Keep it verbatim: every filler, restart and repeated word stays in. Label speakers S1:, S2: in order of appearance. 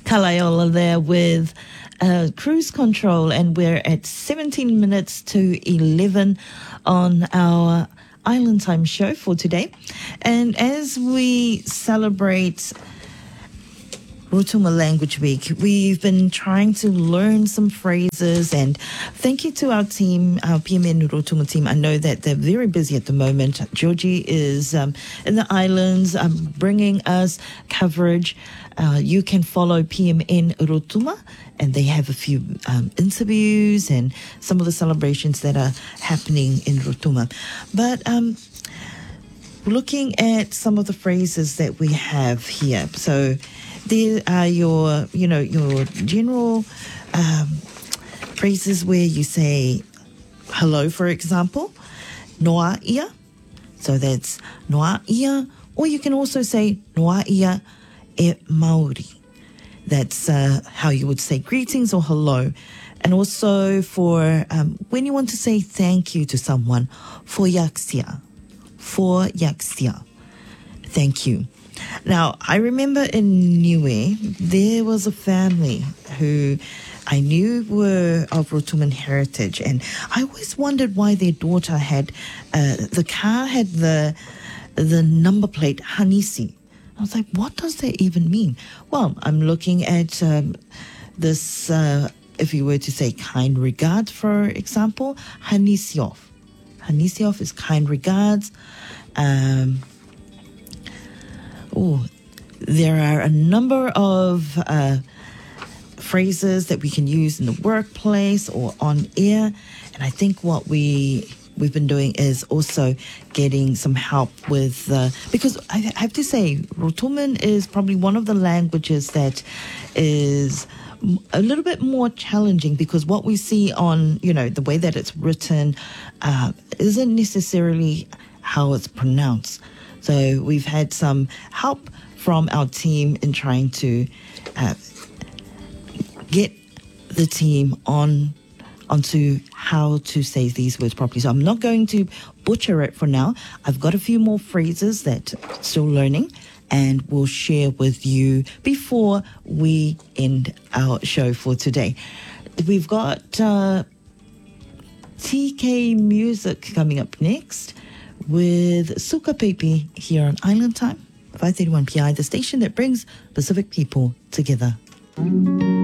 S1: Kalaiola there with uh, cruise control, and we're at seventeen minutes to eleven on our Island Time show for today. And as we celebrate Rotuma Language Week, we've been trying to learn some phrases, and thank you to our team, our P M N Rotuma team. I know that they're very busy at the moment. Georgie is um, in the islands um, bringing us coverage. Uh, you can follow P M N Rotuma, and they have a few um, interviews and some of the celebrations that are happening in Rotuma. But um, looking at some of the phrases that we have here, so there are your, you know, your general um, phrases where you say hello, for example, noa ia. So that's noa ia, or you can also say noa ia e Māori. That's uh, how you would say greetings or hello. And also for um, when you want to say thank you to someone, for yaksia, for yaksia, thank you. Now, I remember in Niue, there was a family who I knew were of Rotuman heritage, and I always wondered why their daughter had, uh, the car had the the number plate Hanisi. I was like, what does that even mean? Well, I'm looking at um, this, uh, if you were to say kind regards, for example, Hanisiov. Hanisiov is kind regards. Um... Oh, there are a number of uh, phrases that we can use in the workplace or on air, and I think what we we've been doing is also getting some help with uh, because I have to say Rotuman is probably one of the languages that is a little bit more challenging, because what we see on, you know, the way that it's written uh, isn't necessarily how it's pronounced. So we've had some help from our team in trying to uh, get the team on onto how to say these words properly. So I'm not going to butcher it for now. I've got a few more phrases that I'm still learning, and we'll share with you before we end our show for today. We've got uh, T K Music coming up next with Suka Pepe here on Island Time, five thirty-one P I, the station that brings Pacific people together.